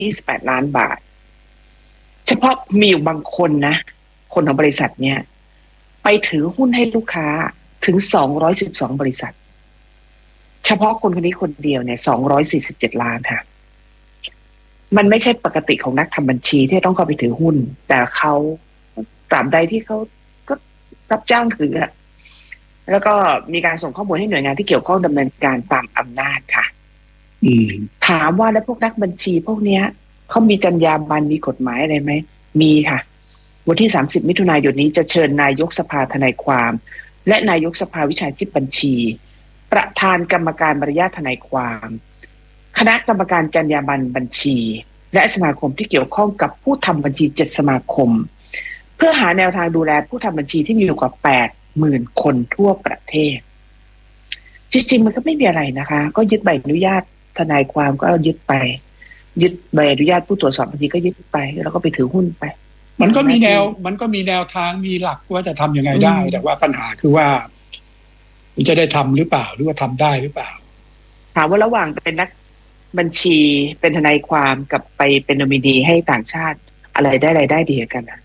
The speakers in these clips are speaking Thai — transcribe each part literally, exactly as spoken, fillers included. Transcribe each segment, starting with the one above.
ยี่สิบแปดล้านบาทเฉพาะมีอยู่บางคนนะคนของบริษัทเนี่ยไปถือหุ้นให้ลูกค้าถึงสองร้อยสิบสองบริษัทเฉพาะคนคนนี้คนเดียวเนี่ยสองร้อยสี่สิบเจ็ดล้านค่ะมันไม่ใช่ปกติของนักทำบัญชีที่ต้องเข้าไปถือหุ้นแต่เขาตราบใดที่เขาก็รับจ้างถืออะแล้วก็มีการส่งข้อมูลให้หน่วยงานที่เกี่ยวข้องดำเนินการตามอำนาจค่ะอืมถามว่าแล้วพวกนักบัญชีพวกเนี้ยเขามีจรรยาบรรณมีกฎหมายอะไรไหมมีค่ะวันที่สามสิบมิถุนายนนี้จะเชิญนายกสภาทนายความและนายกสภาวิชาชีพบัญชีประธานกรรมการมารยาททนายความคณะกรรมการจรรยาบรรณบัญชีและสมาคมที่เกี่ยวข้องกับผู้ทำบัญชีเจ็ดสมาคมเพื่อหาแนวทางดูแลผู้ทำบัญชีที่มีอยู่กว่าแปดหมื่นคนทั่วประเทศจริงๆมันก็ไม่มีอะไรนะคะก็ยึดใบอนุญาตทนายความก็ยึดไปยึดใบอนุญาตผู้ตรวจสอบบัญชีก็ยึดไปแล้วก็ไปถือหุ้นไปมันก็มีแนวมันก็มีแนวทางมีหลักว่าจะทำยังไงได้แต่ว่าปัญหาคือว่าจะได้ทำหรือเปล่าหรือว่าทำได้หรือเปล่าถามว่าระหว่างเป็นนักบัญชีเป็นทนายความกับไปเป็นโนมินีให้ต่างชาติอะไรได้อะไรได้ดีกันนะ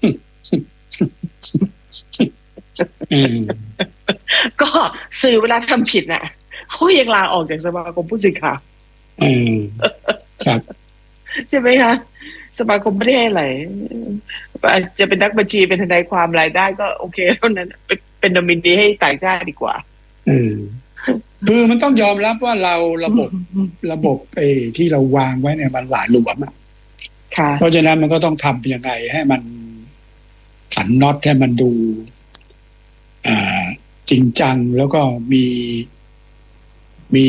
ก็สื่อเวลาทำผิดน่ะเขายังลาออกจากสมาคมผู้สื่อข่าวใช่ไหมคะสมาคมไม่ได้ให้อะไรจะเป็นนักบัญชีเป็นทนายความรายได้ก็โอเคเท่านั้นเป็นโนมินีให้ต่างชาติดีกว่าคือมันต้องยอมรับว่าเราระบบระบบไอ้ที่เราวางไว้เนี่ยมันหลายหลวมอ่ะเพราะฉะนั้นมันก็ต้องทำยังไงให้มันขันน็อตให้มันดูอ่าจริงจังแล้วก็มีมี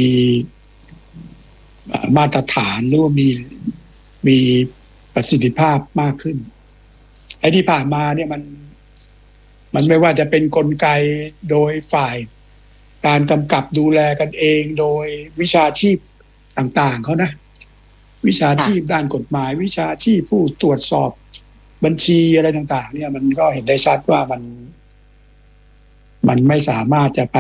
มาตรฐานหรือว่ามีมีประสิทธิภาพมากขึ้นไอ้ที่ผ่านมาเนี่ยมันมันไม่ว่าจะเป็นกลไกโดยฝ่ายการกำกับดูแลกันเองโดยวิชาชีพต่างๆเขานะวิชาชีพด้านกฎหมายวิชาชีพผู้ตรวจสอบบัญชีอะไรต่างๆเนี่ยมันก็เห็นได้ชัดว่ามันมันไม่สามารถจะไป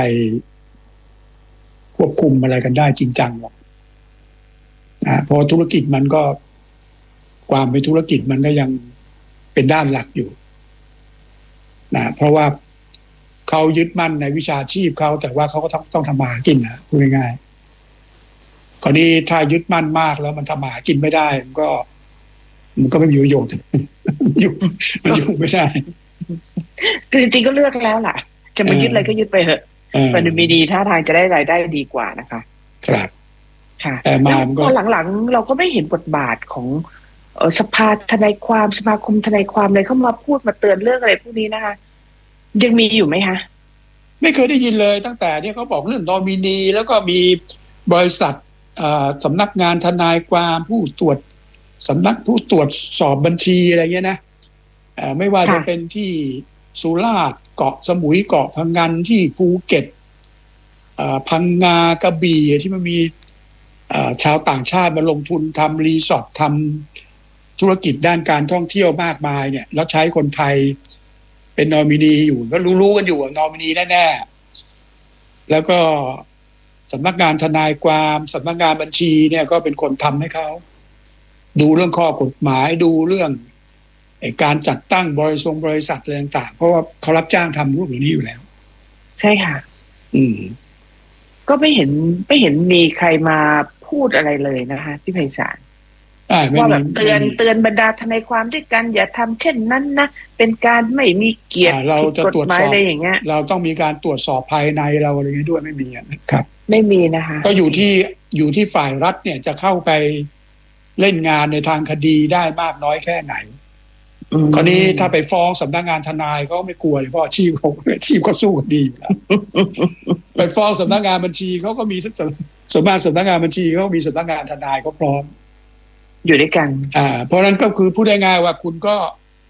ควบคุมอะไรกันได้จริงจังหรอกนะเพราะธุรกิจมันก็ความเป็นธุรกิจมันก็ยังเป็นด้านหลักอยู่นะเพราะว่าเขายึดมั่นในวิชาชีพเขาแต่ว่าเขาก็ต้องต้องทำมาหากินนะพูดง่ายๆคราวนี้ถ้ายึดมั่นมากแล้วมันทำมาหากินไม่ได้มันก็มันก็ไม่มีประโยชน์อยู่มันอยู่ไม่ได้คือจริงๆก็เลือกแล้วล่ะจะมายึดอะไรก็ยึดไปเถอะมันมีดีท่าทางจะได้รายได้ดีกว่านะคะครับค่ะแต่มาพอหลังๆเราก็ไม่เห็นบทบาทของสภาทนายความสมาคมทนายความอะไรเข้ามาพูดมาเตือนเรื่องอะไรพวกนี้นะคะยังมีอยู่ไหมคะไม่เคยได้ยินเลยตั้งแต่เนี่ยเขาบอกเรื่องนอมินีแล้วก็มีบริษัทสำนักงานทนายความผู้ตรวจสำนักผู้ตรวจสอบบัญชีอะไรเงี้ยนะไม่ว่าจะเป็นที่สุราษฎร์เกาะสมุยเกาะพังงานที่ภูเก็ตพังงากระบี่ที่มันมีชาวต่างชาติมาลงทุนทำรีสอร์ททำธุรกิจด้านการท่องเที่ยวมากมายเนี่ยแล้วใช้คนไทยเป็นนอมินีอยู่ก็รู้ๆกันอยู่ว่านอมินีแน่ๆแล้วก็สำนักงานทนายความสำนักงานบัญชีเนี่ยก็เป็นคนทำให้เขาดูเรื่องข้อกฎหมายดูเรื่องการจัดตั้งบริษัทบริษัทอะไรต่างๆเพราะว่าเขารับจ้างทำรูปแบบนี้อยู่แล้วใช่ค่ะอืมก็ไม่เห็นไม่เห็นมีใครมาพูดอะไรเลยนะคะที่ไพศาลว่าแบบเตือนเตือนบรรดาทนายความด้วยกันอย่าทำเช่นนั้นนะเป็นการไม่มีเกียรติกฎหมายอะไรอย่างเงี้ยเราต้องมีการตรวจสอบภายในเราอะไรอย่างนี้ด้วยไม่มีนะครับไม่มีนะคะก็อยู่ที่อยู่ที่ฝ่ายรัฐเนี่ยจะเข้าไปเล่นงานในทางคดีได้มากน้อยแค่ไหนคราวนี้ถ้าไปฟ้องสำนักงานทนายเขาไม่กลัวเลยเพราะอาชีพเขาอาชีพเขาสู้กันดีอยู่แล้วไปฟ้องสำนักงานบัญชีเขาก็มีส่วนมากสำนักงานบัญชีเขามีสำนักงานทนายเขาพร้อมอยู่ด้วยกันอ่าเพราะนั้นก็คือพูดได้ง่ายว่าคุณก็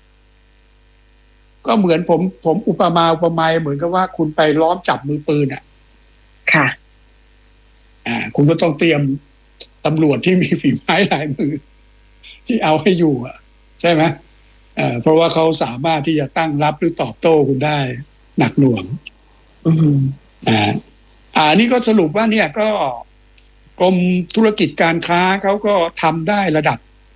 ก็เหมือนผมผมอุปมาอุปไมยเหมือนกับว่าคุณไปล้อมจับมือปืนอ่ะค่ะอ่าคุณก็ต้องเตรียมตำรวจที่มีฝีไม้ลายมือที่เอาให้อยู่อ่ะใช่ไหมเอ่อเพราะว่าเขาสามารถที่จะตั้งรับหรือตอบโต้คุณได้หนักหน่วงอืมอ่าอ่านี่ก็สรุปว่าเนี่ยก็กรมธุรกิจการค้าเขาก็ทำได้ระดับ